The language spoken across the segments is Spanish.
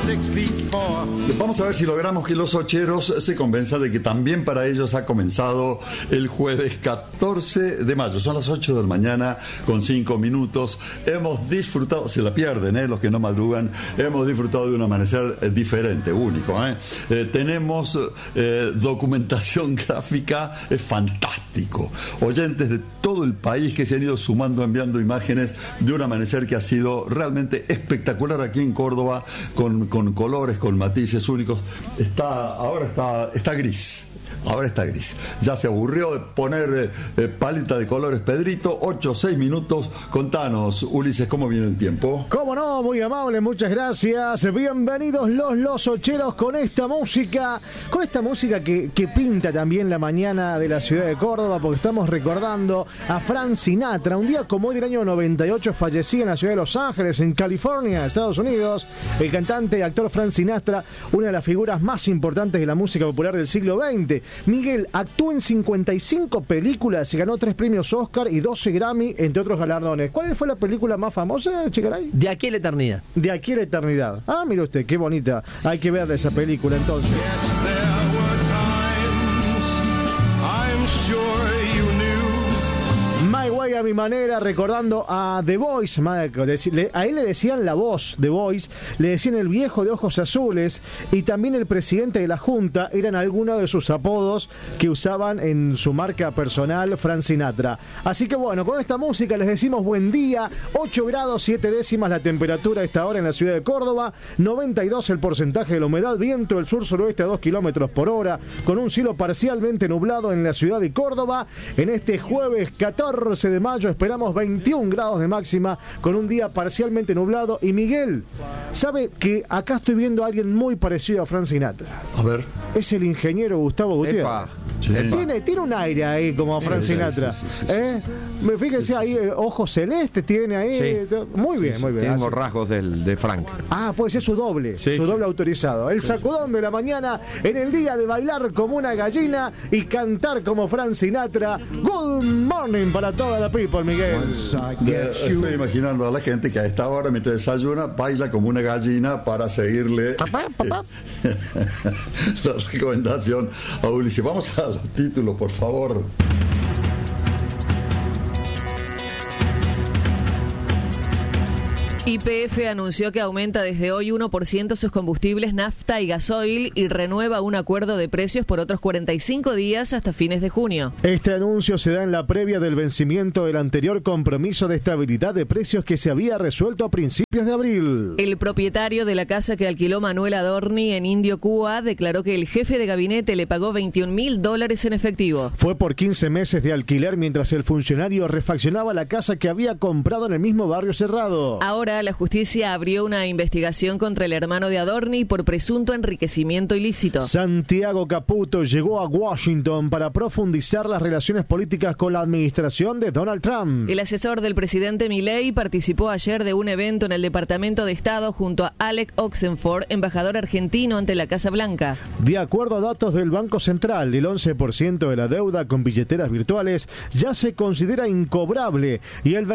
Vamos a ver si logramos que los ocheros se convenzan de que también para ellos ha comenzado el jueves 14 de mayo. Son las 8 de la mañana con 5 minutos. Hemos disfrutado, se la pierden, los que no madrugan, hemos disfrutado de un amanecer diferente, único. Tenemos documentación gráfica, es fantástico. Oyentes de todo el país que se han ido sumando, enviando imágenes de un amanecer que ha sido realmente espectacular aquí en Córdoba, con colores, con matices únicos. Ahora está gris. Ahora está gris. Ya se aburrió de poner paleta de colores, Pedrito. 8 o 6 minutos. Contanos, Ulises, ¿cómo viene el tiempo? Cómo no, muy amable, muchas gracias. Bienvenidos los ocheros con esta música que pinta también la mañana de la ciudad de Córdoba, porque estamos recordando a Frank Sinatra. Un día como hoy del año 98 fallecía en la ciudad de Los Ángeles, en California, Estados Unidos, el cantante y actor Frank Sinatra, una de las figuras más importantes de la música popular del siglo XX. Miguel actuó en 55 películas y ganó 3 premios Oscar y 12 Grammy, entre otros galardones. ¿Cuál fue la película más famosa, Chicaray? De aquí a la eternidad. De aquí a la eternidad. Ah, mire usted, qué bonita. Hay que verla esa película entonces. My Way a mi manera, recordando a The Voice. A él le decían la voz, The Voice, le decían el viejo de ojos azules, y también el presidente de la Junta eran algunos de sus apodos que usaban en su marca personal Frank Sinatra. Así que bueno, con esta música les decimos buen día. 8 grados 7 décimas la temperatura a esta hora en la ciudad de Córdoba, 92 el porcentaje de la humedad, viento del sur-suroeste a 2 kilómetros por hora, con un cielo parcialmente nublado en la ciudad de Córdoba. En este jueves 14 de mayo esperamos 21 grados de máxima con un día parcialmente nublado. Y Miguel, ¿sabe que acá estoy viendo a alguien muy parecido a Frank Sinatra? A ver. Es el ingeniero Gustavo Gutiérrez. Sí. Tiene un aire ahí como a Frank Sinatra. Sí. Fíjense ahí, ojos celestes tiene ahí. Sí. Muy bien. Tengo rasgos de Frank. Ah, puede ser su doble, doble autorizado. El sacudón de la mañana en el día de bailar como una gallina y cantar como Frank Sinatra. Good morning para toda la people, Miguel. Estoy imaginando a la gente que a esta hora, mientras desayuna, baila como una gallina para seguirle papá. la recomendación a Ulises. Vamos a los títulos, por favor. YPF anunció que aumenta desde hoy 1% sus combustibles nafta y gasoil y renueva un acuerdo de precios por otros 45 días hasta fines de junio. Este anuncio se da en la previa del vencimiento del anterior compromiso de estabilidad de precios que se había resuelto a principios de abril. El propietario de la casa que alquiló Manuel Adorni en Indio, Cuba, declaró que el jefe de gabinete le pagó $21.000 en efectivo. Fue por 15 meses de alquiler mientras el funcionario refaccionaba la casa que había comprado en el mismo barrio cerrado. Ahora la justicia abrió una investigación contra el hermano de Adorni por presunto enriquecimiento ilícito. Santiago Caputo llegó a Washington para profundizar las relaciones políticas con la administración de Donald Trump. El asesor del presidente Milei participó ayer de un evento en el Departamento de Estado junto a Alec Oxenford, embajador argentino ante la Casa Blanca. De acuerdo a datos del Banco Central, el 11% de la deuda con billeteras virtuales ya se considera incobrable y el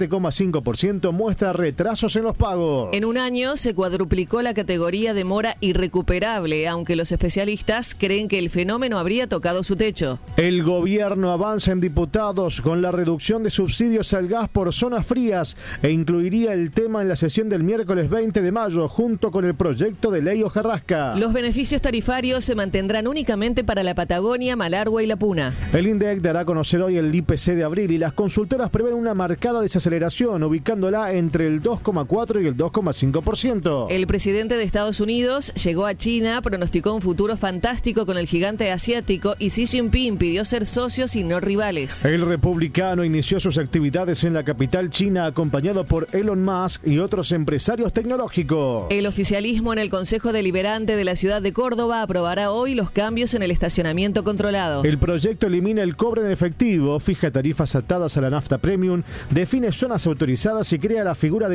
27,5% muestra retrasos en los pagos. En un año se cuadruplicó la categoría de mora irrecuperable, aunque los especialistas creen que el fenómeno habría tocado su techo. El gobierno avanza en diputados con la reducción de subsidios al gas por zonas frías e incluiría el tema en la sesión del miércoles 20 de mayo junto con el proyecto de ley Hojarrasca. Los beneficios tarifarios se mantendrán únicamente para la Patagonia, Malargüe y La Puna. El INDEC dará a conocer hoy el IPC de abril y las consultoras prevén una marcada desaceleración, ubicándola entre el 2,4 y el 2,5%. El presidente de Estados Unidos llegó a China, pronosticó un futuro fantástico con el gigante asiático y Xi Jinping pidió ser socios y no rivales. El republicano inició sus actividades en la capital china acompañado por Elon Musk y otros empresarios tecnológicos. El oficialismo en el Consejo Deliberante de la ciudad de Córdoba aprobará hoy los cambios en el estacionamiento controlado. El proyecto elimina el cobre en efectivo, fija tarifas atadas a la nafta premium, define zonas autorizadas y crea la figura del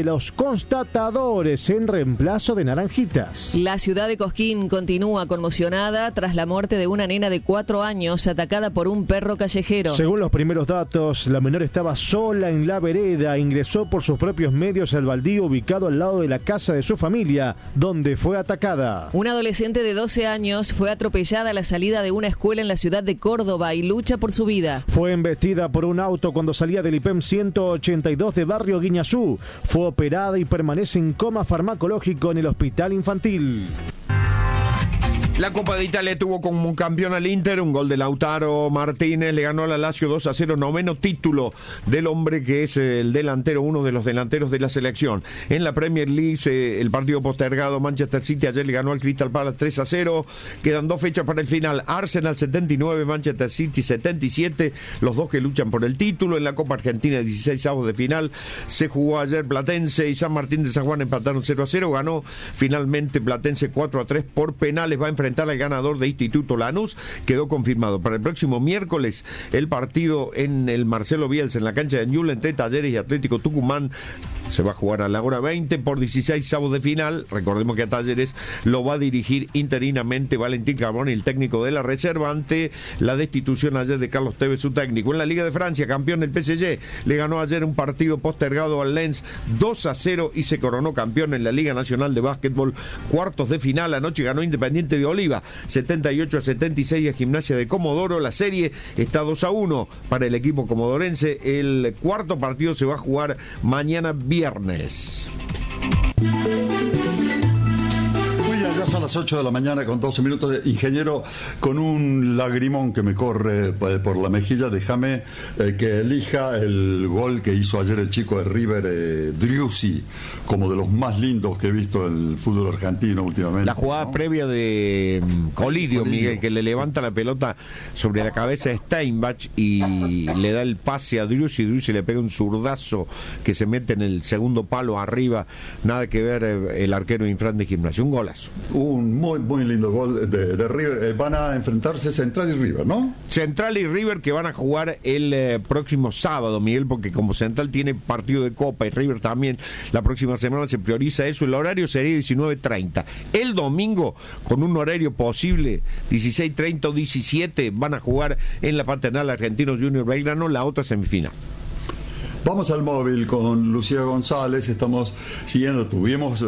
los constatadores en reemplazo de Naranjitas. La ciudad de Cosquín continúa conmocionada tras la muerte de una nena de 4 años atacada por un perro callejero. Según los primeros datos, la menor estaba sola en la vereda, ingresó por sus propios medios al baldío ubicado al lado de la casa de su familia, donde fue atacada. Una adolescente de 12 años fue atropellada a la salida de una escuela en la ciudad de Córdoba y lucha por su vida. Fue embestida por un auto cuando salía del IPEM 182 de Barrio Guiñazú. Fue operada y permanece en coma farmacológico en el hospital infantil. La Copa de Italia tuvo como campeón al Inter, un gol de Lautaro Martínez, le ganó a la Lazio 2-0, noveno título del hombre que es el delantero, uno de los delanteros de la selección. En la Premier League, el partido postergado, Manchester City ayer le ganó al Crystal Palace 3-0, quedan 2 fechas para el final, Arsenal 79, Manchester City 77, los dos que luchan por el título. En la Copa Argentina, 16avos de final, se jugó ayer Platense y San Martín de San Juan empataron 0-0, ganó finalmente Platense 4-3 por penales, va a enfrentar al ganador de Instituto Lanús. Quedó confirmado para el próximo miércoles el partido en el Marcelo Bielsa en la cancha de Ñuble entre Talleres y Atlético Tucumán. Se va a jugar a la hora 20 por 16avos de final. Recordemos que a Talleres lo va a dirigir interinamente Valentín Carboni, el técnico de la reserva, ante la destitución ayer de Carlos Tevez, su técnico. En la Liga de Francia, campeón el PSG, le ganó ayer un partido postergado al Lens 2-0 y se coronó campeón en la Liga Nacional de Básquetbol, cuartos de final. Anoche ganó Independiente de Oliva 78-76 a Gimnasia de Comodoro. La serie está 2-1 para el equipo comodorense. El cuarto partido se va a jugar mañana viernes. Ya son las 8 de la mañana con 12 minutos. Ingeniero, con un lagrimón que me corre por la mejilla, déjame que elija el gol que hizo ayer el chico de River, Driussi, como de los más lindos que he visto en el fútbol argentino últimamente. La jugada previa de Colidio, Miguel, que le levanta la pelota sobre la cabeza de Steinbach y le da el pase a Driussi. Driussi le pega un zurdazo que se mete en el segundo palo arriba. Nada que ver el arquero Infran de Gimnasia. Un golazo. Un muy lindo gol de River. Van a enfrentarse Central y River, ¿no? Central y River que van a jugar el próximo sábado, Miguel, porque como Central tiene partido de Copa y River también, la próxima semana se prioriza eso. El horario sería 19:30. El domingo, con un horario posible, 16:30 o 17, van a jugar en la Paternal Argentinos Junior Belgrano la otra semifinal. Vamos al móvil con Lucía González, estamos siguiendo, tuvimos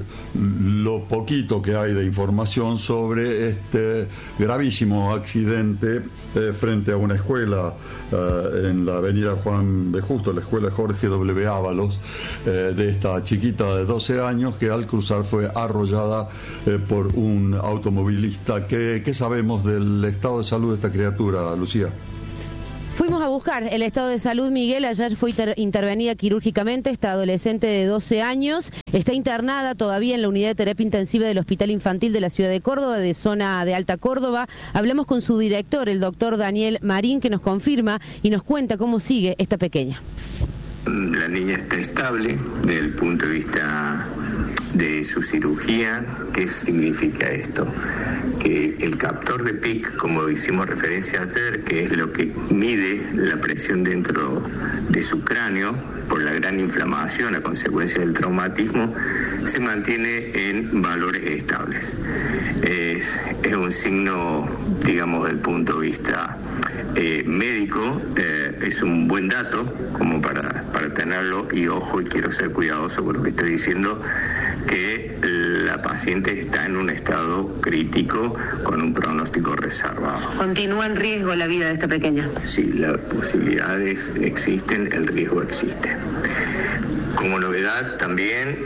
lo poquito que hay de información sobre este gravísimo accidente frente a una escuela en la avenida Juan B. Justo, la escuela Jorge W. Ábalos, de esta chiquita de 12 años que al cruzar fue arrollada por un automovilista. ¿Qué sabemos del estado de salud de esta criatura, Lucía? Fuimos a buscar el estado de salud, Miguel. Ayer fue intervenida quirúrgicamente esta adolescente de 12 años. Está internada todavía en la unidad de terapia intensiva del Hospital Infantil de la ciudad de Córdoba, de zona de Alta Córdoba. Hablamos con su director, el doctor Daniel Marín, que nos confirma y nos cuenta cómo sigue esta pequeña. La niña está estable desde el punto de vista de su cirugía. ¿Qué significa esto? Que el captor de PIC, como hicimos referencia ayer, que es lo que mide la presión dentro de su cráneo por la gran inflamación a consecuencia del traumatismo, se mantiene en valores estables. Es un signo, digamos, del punto de vista médico, es un buen dato como para tenerlo, y ojo, y quiero ser cuidadoso con lo que estoy diciendo, que la paciente está en un estado crítico con un pronóstico reservado. ¿Continúa en riesgo la vida de esta pequeña? Sí, las posibilidades existen, el riesgo existe. Como novedad también,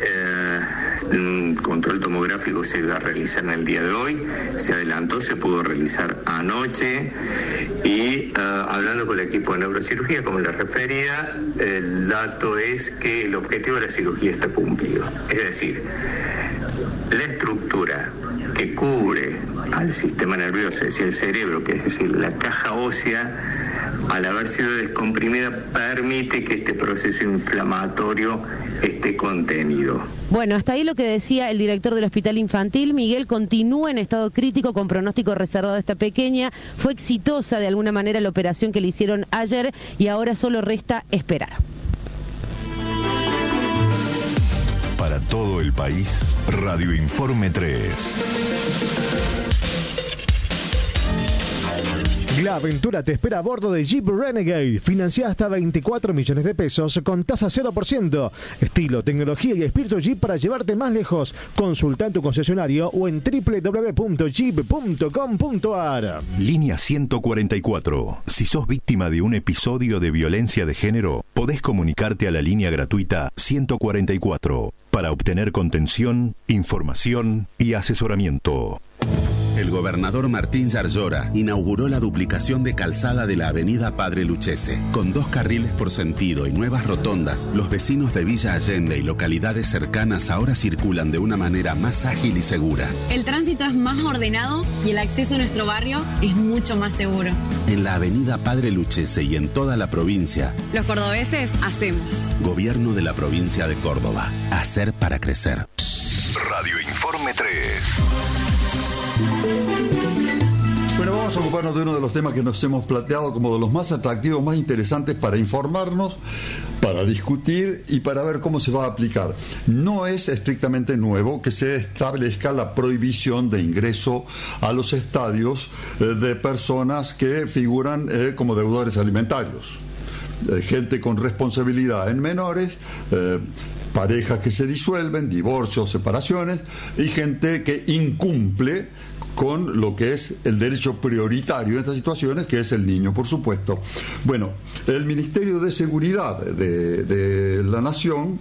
un control tomográfico se va a realizar en el día de hoy, se adelantó, se pudo realizar anoche, y hablando con el equipo de neurocirugía, como les refería, el dato es que el objetivo de la cirugía está cumplido. Es decir, la estructura que cubre al sistema nervioso, es decir, el cerebro, que es decir, la caja ósea, al haber sido descomprimida, permite que este proceso inflamatorio esté contenido. Bueno, hasta ahí lo que decía el director del Hospital Infantil. Miguel continúa en estado crítico con pronóstico reservado. Esta pequeña fue exitosa de alguna manera la operación que le hicieron ayer y ahora solo resta esperar. todo el país, Radio Informe 3. La aventura te espera a bordo de Jeep Renegade, financiada hasta 24 millones de pesos con tasa 0%. Estilo, tecnología y espíritu Jeep para llevarte más lejos. Consulta en tu concesionario o en www.jeep.com.ar. Línea 144. Si sos víctima de un episodio de violencia de género, podés comunicarte a la línea gratuita 144 para obtener contención, información y asesoramiento. El gobernador Martín Yarlora inauguró la duplicación de calzada de la avenida Padre Lucchese. Con 2 carriles por sentido y nuevas rotondas, los vecinos de Villa Allende y localidades cercanas ahora circulan de una manera más ágil y segura. El tránsito es más ordenado y el acceso a nuestro barrio es mucho más seguro. En la avenida Padre Lucchese y en toda la provincia, los cordobeses hacemos. Gobierno de la provincia de Córdoba. Hacer para crecer. Radio Informe 3. Bueno, vamos a ocuparnos de uno de los temas que nos hemos planteado como de los más atractivos, más interesantes para informarnos, para discutir y para ver cómo se va a aplicar. No es estrictamente nuevo que se establezca la prohibición de ingreso a los estadios de personas que figuran como deudores alimentarios. Gente con responsabilidad en menores, parejas que se disuelven, divorcios, separaciones, y gente que incumple con lo que es el derecho prioritario en estas situaciones, que es el niño, por supuesto. Bueno, el Ministerio de Seguridad de la Nación,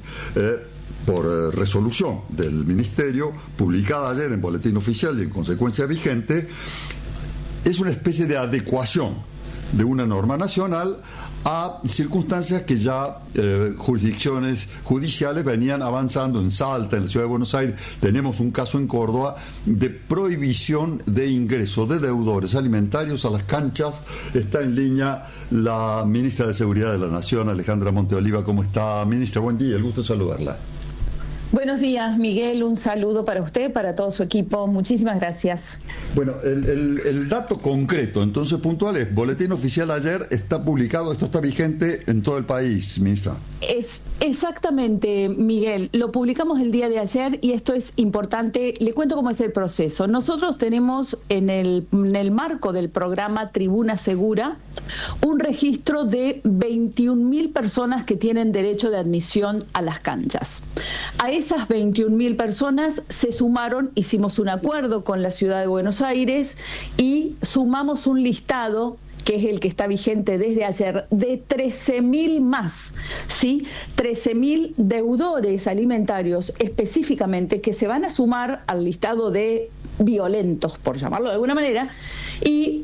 por resolución del Ministerio, publicada ayer en Boletín Oficial y en consecuencia vigente, es una especie de adecuación de una norma nacional a circunstancias que ya jurisdicciones judiciales venían avanzando. En Salta, en la Ciudad de Buenos Aires, tenemos un caso en Córdoba de prohibición de ingreso de deudores alimentarios a las canchas. Está en línea la ministra de Seguridad de la Nación, Alejandra Monteoliva. ¿Cómo está, ministra? Buen día, el gusto de saludarla. Buenos días, Miguel. Un saludo para usted, para todo su equipo. Muchísimas gracias. Bueno, el dato concreto, entonces puntual, es Boletín Oficial ayer, está publicado, esto está vigente en todo el país, ministra. Es exactamente, Miguel. Lo publicamos el día de ayer y esto es importante. Le cuento cómo es el proceso. Nosotros tenemos en el marco del programa Tribuna Segura un registro de 21.000 personas que tienen derecho de admisión a las canchas. A esas 21.000 personas se sumaron, hicimos un acuerdo con la Ciudad de Buenos Aires y sumamos un listado que es el que está vigente desde ayer, de 13.000 más, ¿sí? 13.000 deudores alimentarios específicamente que se van a sumar al listado de violentos, por llamarlo de alguna manera, y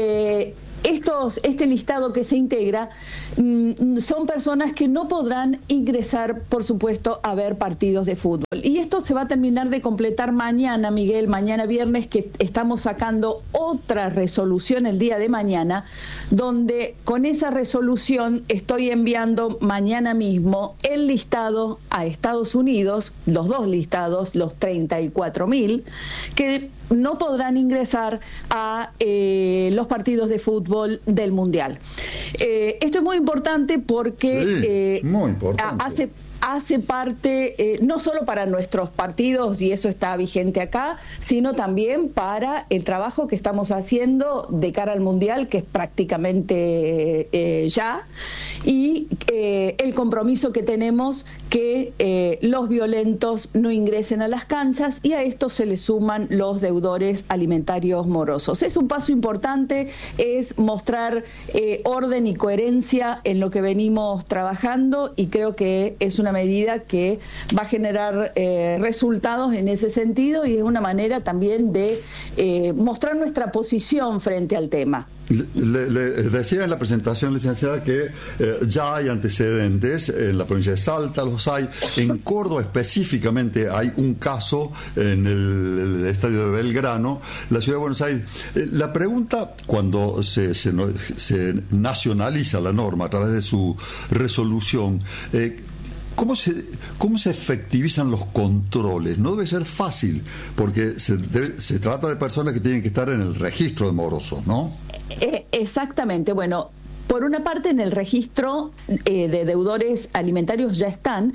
este listado que se integra son personas que no podrán ingresar, por supuesto, a ver partidos de fútbol. Y esto se va a terminar de completar mañana, Miguel, mañana viernes, que estamos sacando otra resolución el día de mañana, donde con esa resolución estoy enviando mañana mismo el listado a Estados Unidos, los dos listados, los 34.000, que no podrán ingresar a los partidos de fútbol del Mundial. Esto es muy importante porque muy importante. Hace parte no solo para nuestros partidos, y eso está vigente acá, sino también para el trabajo que estamos haciendo de cara al Mundial, que es prácticamente ya, y el compromiso que tenemos que los violentos no ingresen a las canchas, y a esto se le suman los deudores alimentarios morosos. Es un paso importante, es mostrar orden y coherencia en lo que venimos trabajando, y creo que es una medida que va a generar resultados en ese sentido, y es una manera también de mostrar nuestra posición frente al tema. Le decía en la presentación, licenciada, que ya hay antecedentes en la provincia de Salta, los hay, en Córdoba específicamente hay un caso en el estadio de Belgrano, la Ciudad de Buenos Aires. La pregunta, cuando se nacionaliza la norma a través de su resolución, ¿cómo se efectivizan los controles? No debe ser fácil, porque se trata de personas que tienen que estar en el registro de morosos, ¿no? Exactamente. Bueno, Por una parte, en el registro de deudores alimentarios ya están.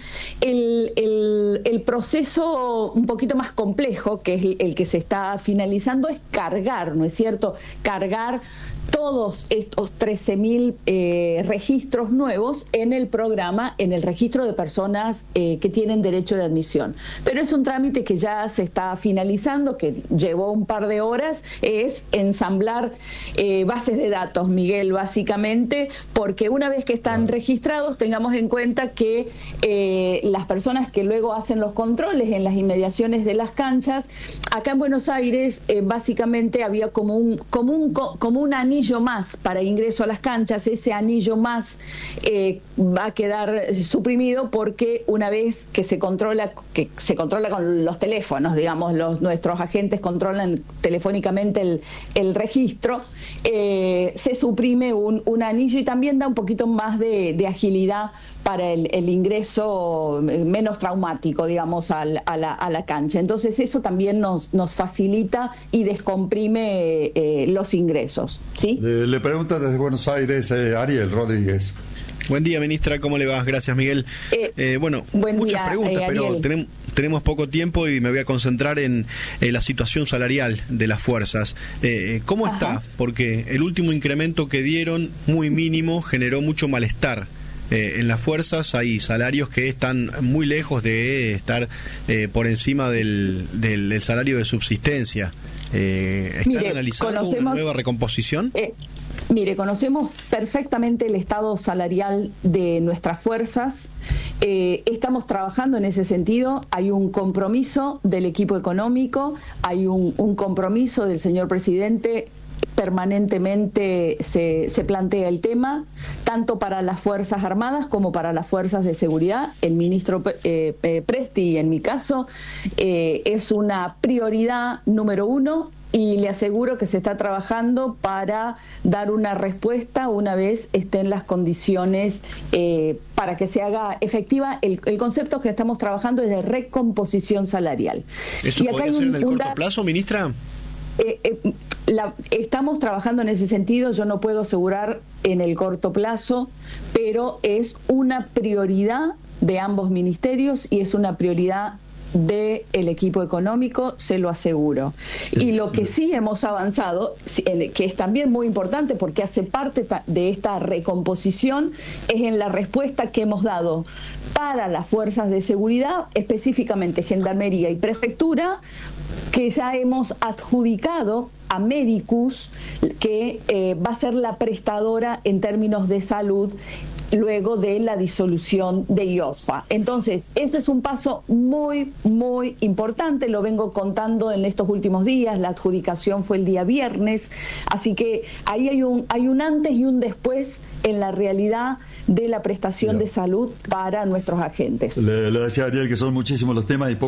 El proceso un poquito más complejo, que es el que se está finalizando, es cargar, ¿no es cierto? Cargar todos estos 13.000 registros nuevos en el programa, en el registro de personas que tienen derecho de admisión. Pero es un trámite que ya se está finalizando, que llevó un par de horas, es ensamblar bases de datos, Miguel, básicamente, porque una vez que están registrados, tengamos en cuenta que las personas que luego hacen los controles en las inmediaciones de las canchas, acá en Buenos Aires, básicamente había como un anillo más para ingreso a las canchas. Ese anillo más va a quedar suprimido, porque una vez que se controla con los teléfonos, digamos, nuestros agentes controlan telefónicamente el registro, se suprime un anillo, y también da un poquito más de agilidad para el ingreso menos traumático, digamos, a la cancha. Entonces eso también nos facilita y descomprime los ingresos, ¿sí? Le pregunta desde Buenos Aires Ariel Rodríguez. Buen día, ministra, ¿cómo le va? Gracias, Miguel. Muchas preguntas, pero tenemos poco tiempo y me voy a concentrar en la situación salarial de las fuerzas. ¿Cómo está? Porque el último incremento que dieron, muy mínimo, generó mucho malestar. En las fuerzas hay salarios que están muy lejos de estar por encima del salario de subsistencia. ¿Están analizando una nueva recomposición? Conocemos perfectamente el estado salarial de nuestras fuerzas. Estamos trabajando en ese sentido. Hay un compromiso del equipo económico, hay un compromiso del señor presidente. Permanentemente se plantea el tema, tanto para las Fuerzas Armadas como para las Fuerzas de Seguridad. El ministro Presti, en mi caso, es una prioridad número uno, y le aseguro que se está trabajando para dar una respuesta una vez estén las condiciones para que se haga efectiva. El concepto que estamos trabajando es de recomposición salarial. ¿Eso podría ser en el corto plazo, ministra? Estamos trabajando en ese sentido. Yo no puedo asegurar en el corto plazo, pero es una prioridad de ambos ministerios y es una prioridad del equipo económico, se lo aseguro. Y lo que sí hemos avanzado, que es también muy importante porque hace parte de esta recomposición, es en la respuesta que hemos dado para las fuerzas de seguridad, específicamente Gendarmería y Prefectura, que ya hemos adjudicado a Medicus, que va a ser la prestadora en términos de salud luego de la disolución de IOSFA. Entonces, ese es un paso muy, muy importante, lo vengo contando en estos últimos días, la adjudicación fue el día viernes, así que ahí hay un antes y un después en la realidad de la prestación de salud para nuestros agentes. Le decía a Ariel que son muchísimos los temas y